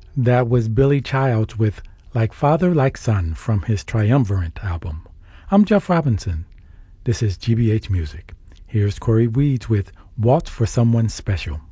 That was Billy Childs with Like Father, Like Son from his Triumvirate album. I'm Jeff Robinson. This is GBH Music. Here's Corey Weeds with Waltz for Someone Special.